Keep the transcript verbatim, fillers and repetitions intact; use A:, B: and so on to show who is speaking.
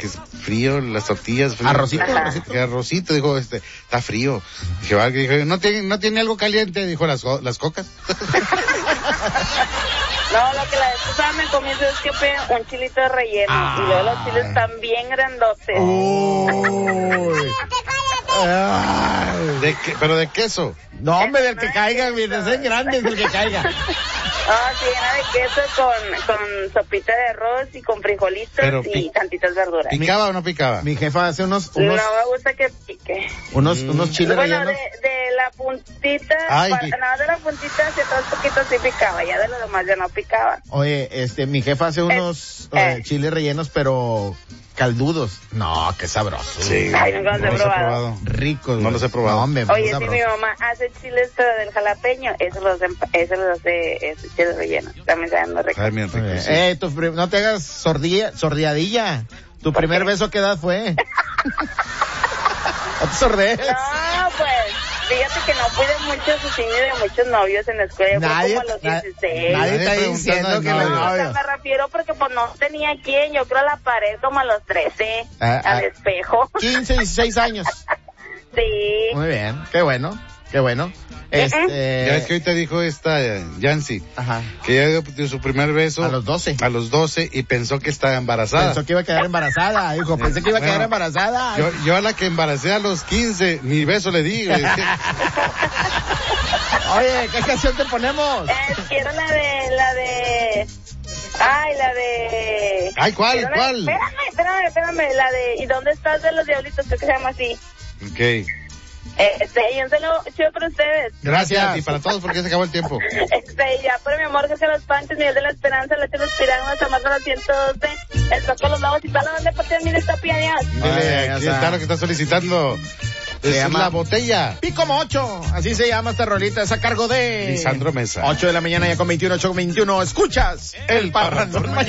A: que es frío, las tortillas frío.
B: ¿Arrocito?
A: Ajá. Arrocito, arrocito, dijo, este, está frío. Dije, va, dijo, no tiene, no tiene algo caliente, dijo, las, las cocas.
C: No, lo que la vez pasada me comí es que pedí un chilito de relleno. Ah. Y luego los chiles están bien grandotes.
B: Uy.
A: ¿De qué? ¿Pero de queso?
B: No, hombre, del que caiga, mientras es grande es el que caiga.
C: Ah, sí, llena de queso con, con sopita de arroz y con frijolitos Pero y pi- tantitas verduras.
A: ¿Picaba o no picaba?
B: Mi jefa hace unos... unos
C: no me gusta que pique.
B: Unos, mm. unos chiles
C: bueno,
B: rellenos.
C: De, de la puntita, para, nada de la puntita hacia atrás poquito sí picaba, ya de lo demás ya no picaba.
B: Oye, este, mi jefa hace unos eh, eh. chiles rellenos, pero... caldudos. No, qué sabroso.
A: Sí.
C: Ay, nunca los
A: no
C: he
A: los
C: probado.
A: he probado.
B: Ricos.
A: No los he probado.
B: No, hombre,
C: Oye, si mi mamá hace chiles pero del jalapeño, eso los, eso los hace esos chiles rellenos. También saben los ricos.
A: Ay, mi rico, sí.
B: Eh, tu, no te hagas sordilla, sordiadilla. Tu primer qué? beso, ¿qué edad fue? ¿No te sordees?
C: No, pues, fíjate que no fui de muchos asesinos de muchos novios en la escuela.
B: Nadie,
C: fue como a los dieciséis.
B: Nadie está diciendo que los novios.
C: Me refiero porque pues no tenía quien, yo creo la pared como a los trece, ah, al ah, espejo.
B: quince, dieciséis años.
C: Sí.
B: Muy bien, qué bueno, qué bueno. Este...
A: Ya es que ahorita dijo esta eh, Yancy,
B: Ajá.
A: que ya dio su primer beso
B: a los doce.
A: A los doce y pensó que estaba embarazada.
B: Pensó que iba a quedar embarazada, dijo, pensé que iba a bueno, quedar embarazada.
A: Yo, yo a la que embaracé a los quince, ni beso le di.
B: Oye, ¿qué canción te ponemos?
C: Eh, quiero la de, la de... Ay, la de...
A: Ay, ¿cuál,
C: quiero
A: cuál?
C: La... Espérame, espérame, espérame, la de... ¿Y dónde estás de los diablitos? Creo que se llama así.
A: Ok.
C: Este, y un saludo chido para ustedes.
A: Gracias, y para todos porque se acabó el tiempo.
C: Este, ya por mi amor, Jorge Los Panches, Miguel de la Esperanza, Leche Los Piranos, Tomás de los ciento doce, El Toco Los Lobos y toda la banda de parte de mi está pianeado.
A: Dile, aquí está lo que está solicitando. Se llama La Botella.
B: Pico Mocho, así se llama esta rolita, es a cargo de...
A: Lisandro Mesa.
B: ocho de la mañana ya con veintiuno, ocho con veintiuno, escuchas
A: El Parrandón Mañanero.